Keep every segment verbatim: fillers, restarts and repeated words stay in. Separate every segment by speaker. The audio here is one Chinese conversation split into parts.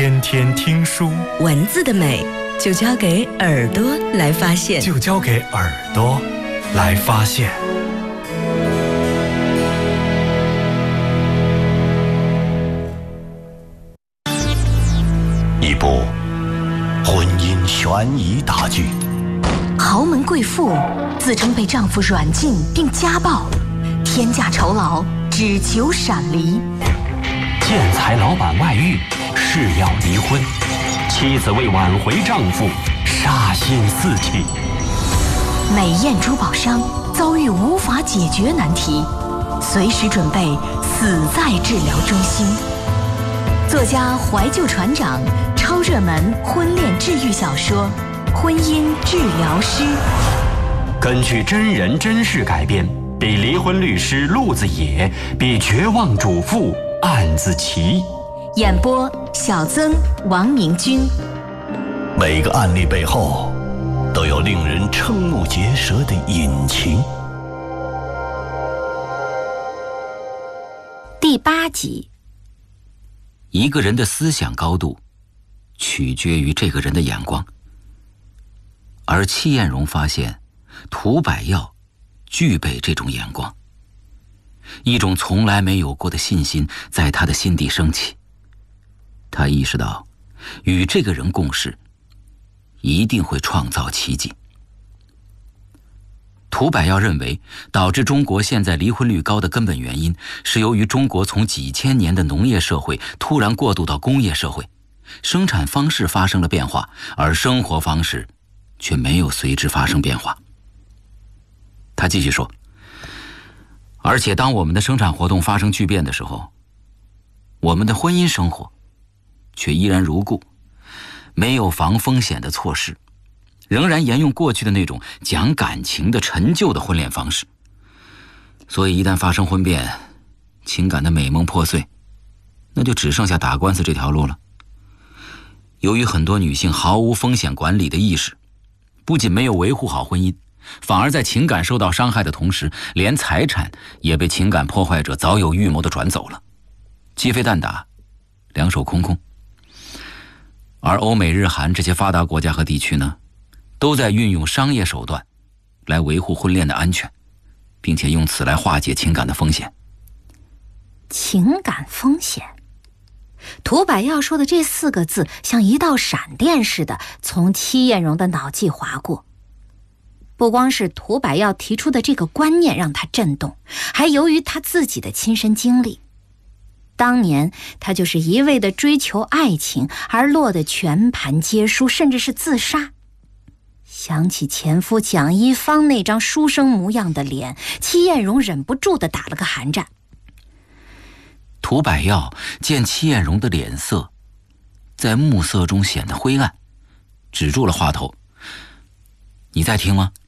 Speaker 1: 天天听书，
Speaker 2: 文字的美就交给耳朵来发现，
Speaker 1: 就交给耳朵来发现。
Speaker 3: 一部婚姻悬疑大剧，
Speaker 4: 豪门贵妇自称被丈夫软禁并家暴，天价酬劳只求闪离。
Speaker 5: 建材老板外遇，誓要离婚，妻子为挽回丈夫杀心四起。
Speaker 4: 美艳珠宝商遭遇无法解决难题，随时准备死在治疗中心。作家怀旧船长超热门婚恋治愈小说《婚姻治疗师》，
Speaker 5: 根据真人真事改编，比离婚律师陆子野，比绝望主妇案子奇。
Speaker 4: 演播小曾、王明君。
Speaker 3: 每个案例背后都有令人瞠目结舌的隐情。
Speaker 4: 第八集。
Speaker 6: 一个人的思想高度取决于这个人的眼光，而戚艳荣发现涂百耀具备这种眼光，一种从来没有过的信心在他的心底升起。他意识到与这个人共事一定会创造奇迹。涂百耀认为，导致中国现在离婚率高的根本原因是由于中国从几千年的农业社会突然过渡到工业社会，生产方式发生了变化，而生活方式却没有随之发生变化。他继续说，而且当我们的生产活动发生巨变的时候，我们的婚姻生活却依然如故，没有防风险的措施，仍然沿用过去的那种讲感情的陈旧的婚恋方式。所以一旦发生婚变，情感的美梦破碎，那就只剩下打官司这条路了。由于很多女性毫无风险管理的意识，不仅没有维护好婚姻，反而在情感受到伤害的同时，连财产也被情感破坏者早有预谋地转走了，鸡飞蛋打，两手空空。而欧美日韩这些发达国家和地区呢，都在运用商业手段来维护婚恋的安全，并且用此来化解情感的风险。
Speaker 4: 情感风险，涂百耀说的这四个字像一道闪电似的从戚艳荣的脑际划过。不光是涂百耀提出的这个观念让他震动，还由于他自己的亲身经历。当年他就是一味的追求爱情而落得全盘皆输，甚至是自杀。想起前夫蒋一芳那张书生模样的脸，戚艳荣忍不住地打了个寒战。
Speaker 6: 涂百耀见戚艳荣的脸色在暮色中显得灰暗，止住了话头。你在听吗？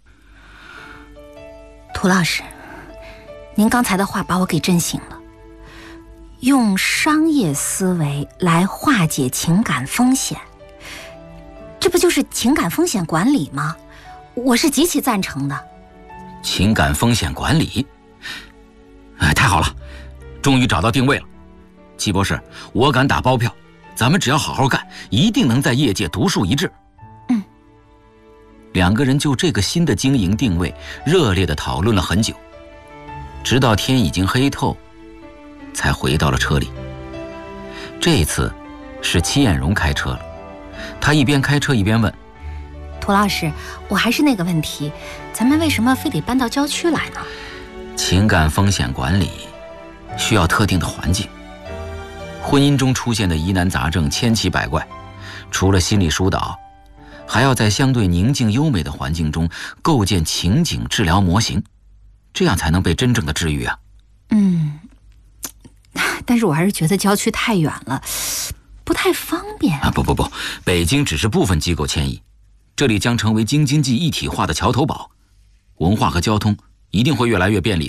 Speaker 4: 涂老师，您刚才的话把我给震醒了。用商业思维来化解情感风险，这不就是情感风险管理吗？我是极其赞成的。
Speaker 6: 情感风险管理？哎，太好了，终于找到定位了。戚博士，我敢打包票，咱们只要好好干，一定能在业界独树一帜。
Speaker 4: 嗯。
Speaker 6: 两个人就这个新的经营定位热烈地讨论了很久，直到天已经黑透，才回到了车里。这次是戚艳荣开车了，他一边开车一边问，
Speaker 4: 涂老师，我还是那个问题，咱们为什么非得搬到郊区来呢？
Speaker 6: 情感风险管理需要特定的环境，婚姻中出现的疑难杂症千奇百怪，除了心理疏导，还要在相对宁静优美的环境中构建情景治疗模型，这样才能被真正的治愈啊。
Speaker 4: 嗯，但是我还是觉得郊区太远了，不太方便
Speaker 6: 啊！不不不，北京只是部分机构迁移，这里将成为京津冀一体化的桥头堡，文化和交通一定会越来越便利的。